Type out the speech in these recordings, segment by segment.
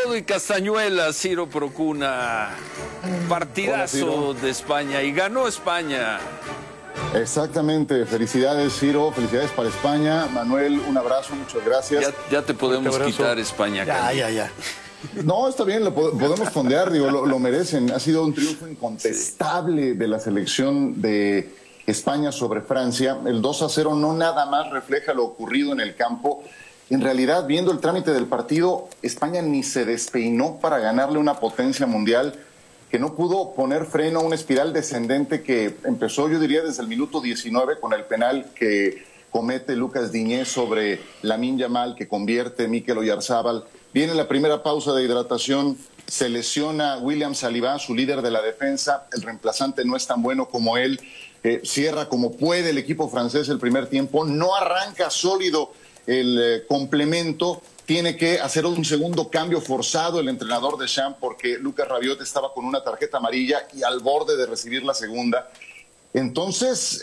Dedo y Castañuela, Ciro Procuna. Partidazo de España y ganó España. Exactamente, felicidades Ciro, felicidades para España. Manuel, un abrazo, muchas gracias. Ya te podemos quitar España. Ya. No, está bien, lo podemos fondear, digo, lo merecen. Ha sido un triunfo incontestable de la selección de España sobre Francia. El 2-0 no nada más refleja lo ocurrido en el campo. En realidad, viendo el trámite del partido, España ni se despeinó para ganarle una potencia mundial que no pudo poner freno a una espiral descendente que empezó, yo diría, desde el minuto 19 con el penal que comete Lucas Diñé sobre Lamine Yamal, que convierte Mikel Oyarzábal. Viene la primera pausa de hidratación, se lesiona William Saliba, su líder de la defensa, el reemplazante no es tan bueno como él, cierra como puede el equipo francés el primer tiempo, no arranca sólido el complemento, tiene que hacer un segundo cambio forzado el entrenador de Deschamps porque Lucas Rabiot estaba con una tarjeta amarilla y al borde de recibir la segunda. Entonces,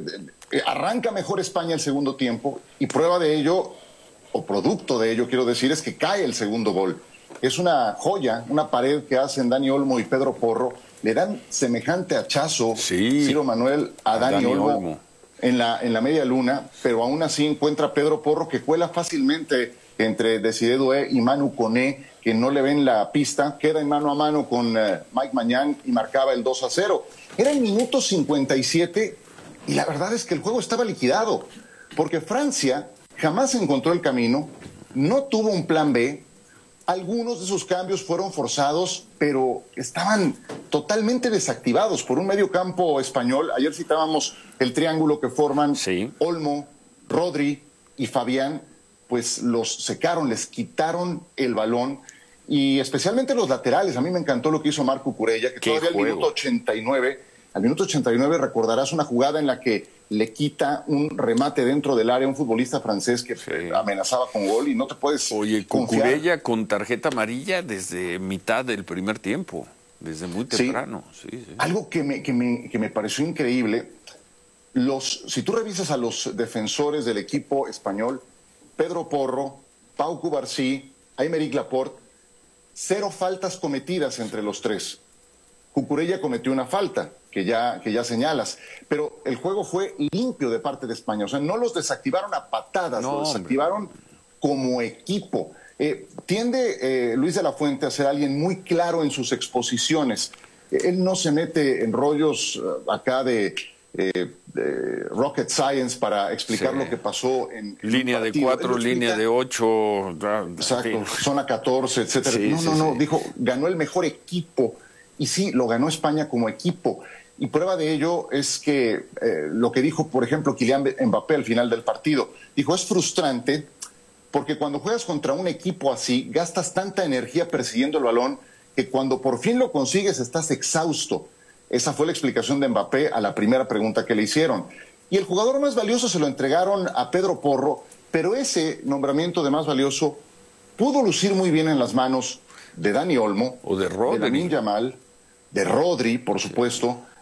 arranca mejor España el segundo tiempo y prueba de ello, o producto de ello, quiero decir, es que cae el segundo gol. Es una joya, una pared que hacen Dani Olmo y Pedro Porro. Le dan semejante hachazo, Ciro Manuel, a Dani Olmo en la media luna, pero aún así encuentra a Pedro Porro que cuela fácilmente entre Desiré Doué y Manu Koné, que no le ven la pista, queda en mano a mano con Mike Maignan y marcaba el 2-0. Era el minuto 57 y la verdad es que el juego estaba liquidado, porque Francia jamás encontró el camino, no tuvo un plan B, algunos de sus cambios fueron forzados, pero estaban totalmente desactivados por un medio campo español. Ayer citábamos el triángulo que forman Olmo, Rodri y Fabián, pues los secaron, les quitaron el balón, y especialmente los laterales. A mí me encantó lo que hizo Marc Cucurella, que todavía al minuto 89 recordarás una jugada en la que le quita un remate dentro del área a un futbolista francés que amenazaba con gol y no te puedes Cucurella con tarjeta amarilla desde mitad del primer tiempo, desde muy temprano. Algo que me pareció increíble, si tú revisas a los defensores del equipo español, Pedro Porro, Pau Cubarsí, Aymeric Laporte, 0 faltas cometidas entre los tres. Cucurella cometió una falta, que ya señalas, pero el juego fue limpio de parte de España. O sea, no los desactivaron a patadas, los desactivaron como equipo. Tiende Luis de la Fuente a ser alguien muy claro en sus exposiciones. Él no se mete en rollos acá de rocket science para explicar lo que pasó en línea de 4, línea de 8, exacto, zona 14, etcétera. No, dijo, ganó el mejor equipo, y sí, lo ganó España como equipo, y prueba de ello es que lo que dijo, por ejemplo, Kylian Mbappé al final del partido, dijo, es frustrante porque cuando juegas contra un equipo así, gastas tanta energía persiguiendo el balón que cuando por fin lo consigues estás exhausto. Esa fue la explicación de Mbappé a la primera pregunta que le hicieron. Y el jugador más valioso se lo entregaron a Pedro Porro, pero ese nombramiento de más valioso pudo lucir muy bien en las manos de Dani Olmo, o de Rodri, de Lamine Yamal, de Rodri, por supuesto,